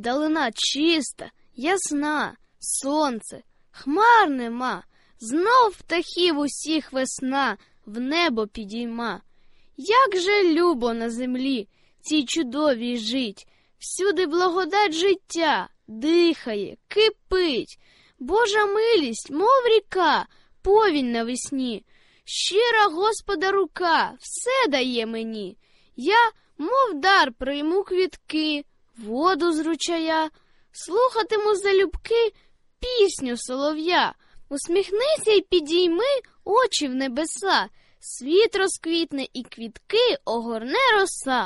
Далина чиста, ясна, сонце, хмар нема, знов птахів усіх весна в небо підійма. Як же любо на землі цій чудовій жить, всюди благодать життя дихає, кипить. Божа милість, мов ріка, повінь навесні. Щира Господа рука все дає мені. Я, мов дар, прийму квітки, воду з ручая, слухатиму залюбки пісню солов'я. Усміхнися й підійми очі в небеса, світ розквітне і квітки огорне роса.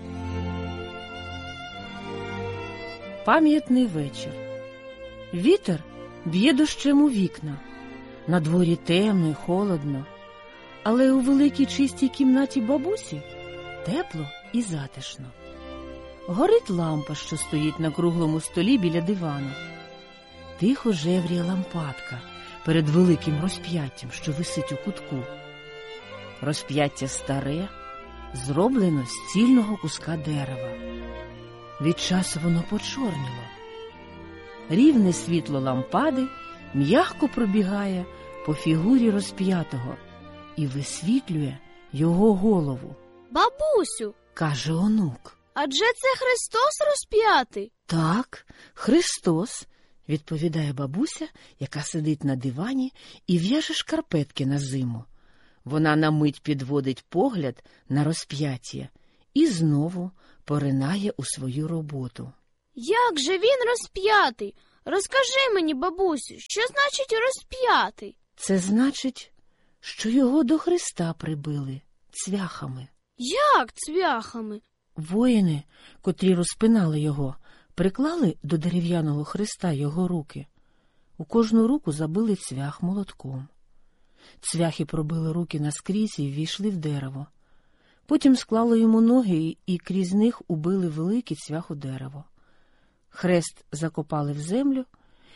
Пам'ятний вечір. Вітер б'є дощем у вікна. На дворі темно й холодно, але у великій чистій кімнаті бабусі тепло і затишно. Горить лампа, що стоїть на круглому столі біля дивана. Тихо жевріє лампадка перед великим розп'яттям, що висить у кутку. Розп'яття старе, зроблено з цільного куска дерева. Від часу воно почорніло. Рівне світло лампади м'яко пробігає по фігурі розп'ятого і висвітлює його голову. Бабусю, Каже онук. адже це Христос розп'ятий? Так, Христос, відповідає бабуся, яка сидить на дивані і в'яже шкарпетки на зиму. Вона на мить підводить погляд на розп'яття і знову поринає у свою роботу. Як же він розп'ятий? Розкажи мені, бабусю, що значить розп'ятий? Це значить, що його до Христа прибили цвяхами. Як цвяхами? Воїни, котрі розпинали його, приклали до дерев'яного хреста його руки. У кожну руку забили цвях молотком. Цвяхи пробили руки наскрізь і ввійшли в дерево. Потім склали йому ноги і крізь них убили великий цвях у дерево. Хрест закопали в землю,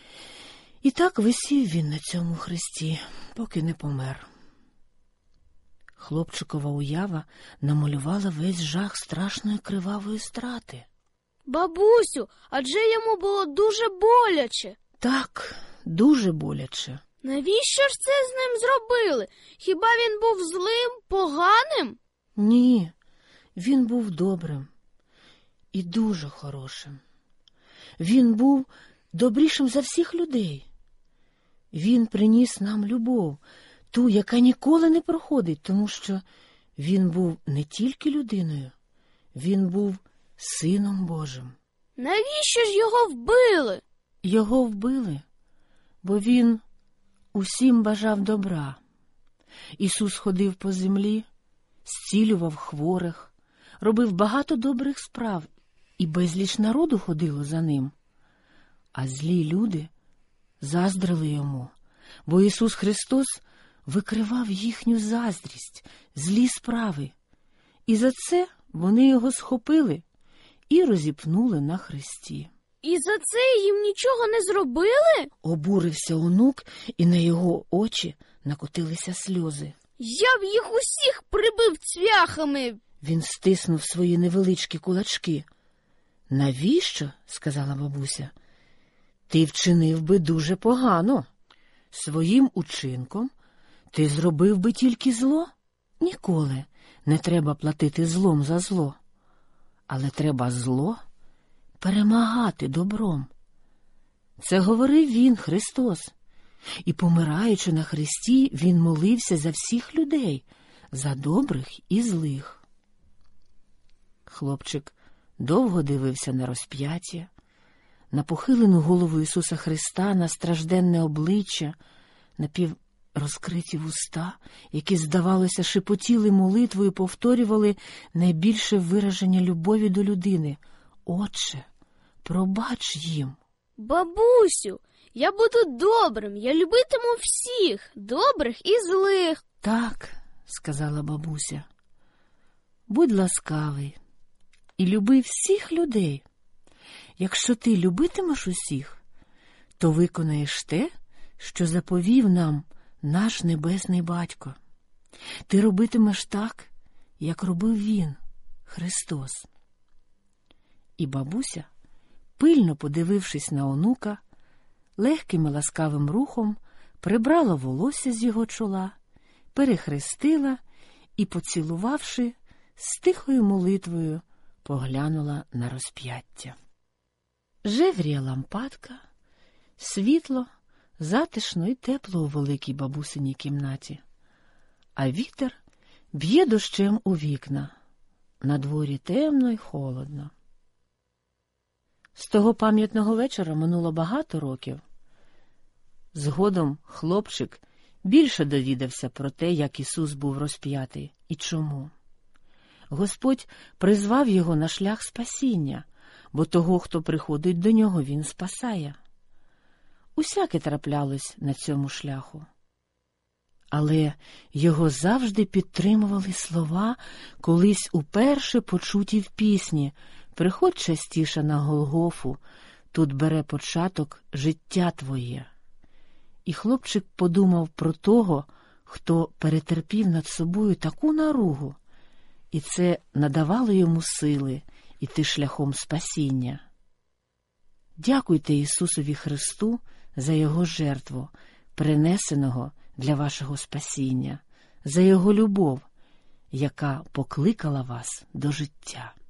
і так висів він на цьому хресті, поки не помер. Хлопчикова уява намалювала весь жах страшної кривавої страти. Бабусю, адже йому було дуже боляче. Так, дуже боляче. Навіщо ж це з ним зробили? Хіба він був злим, поганим? Ні, він був добрим і дуже хорошим. Він був добрішим за всіх людей. Він приніс нам любов, ту, яка ніколи не проходить, тому що він був не тільки людиною, він був Сином Божим. Навіщо ж його вбили? Його вбили, бо він усім бажав добра. Ісус ходив по землі, зцілював хворих, робив багато добрих справ, і безліч народу ходило за ним. А злі люди заздрили йому, бо Ісус Христос викривав їхню заздрість, злі справи. І за це вони його схопили і розіпнули на хресті. І за це їм нічого не зробили? Обурився онук, і на його очі накотилися сльози. Я б їх усіх прибив цвяхами. Він стиснув свої невеличкі кулачки. «Навіщо?» – сказала бабуся. «Ти вчинив би дуже погано. Своїм учинком ти зробив би тільки зло. Ніколи не треба платити злом за зло. Але треба зло перемагати добром». Це говорив він, Христос. І, помираючи на хресті, він молився за всіх людей, за добрих і злих. Хлопчик довго дивився на розп'яття, на похилену голову Ісуса Христа, на стражденне обличчя, напіврозкриті вуста, які, здавалося, шепотіли молитву і повторювали найбільше вираження любові до людини. «Отче, пробач їм». Бабусю, я буду добрим, я любитиму всіх, добрих і злих. «Так», – сказала бабуся, – «будь ласкавий і люби всіх людей. Якщо ти любитимеш усіх, то виконаєш те, що заповів нам наш Небесний Батько. Ти робитимеш так, як робив Він, Христос». І бабуся пильно подивившись на онука, легким і ласкавим рухом прибрала волосся з його чола, перехрестила і, поцілувавши, з тихою молитвою поглянула на розп'яття. Жевріє лампадка, світло, затишно і тепло у великій бабусиній кімнаті, а вітер б'є дощем у вікна. Надворі темно й холодно. З того пам'ятного вечора минуло багато років. Згодом хлопчик більше довідався про те, як Ісус був розп'ятий і чому. Господь призвав його на шлях спасіння, бо того, хто приходить до нього, він спасає. Усяке траплялось на цьому шляху. Але його завжди підтримували слова, колись уперше почуті в пісні: «Приходь частіше на Голгофу, тут бере початок життя твоє». І хлопчик подумав про того, хто перетерпів над собою таку наругу, і це надавало йому сили іти шляхом спасіння. Дякуйте Ісусові Христу за Його жертву, принесеного для вашого спасіння, за Його любов, яка покликала вас до життя.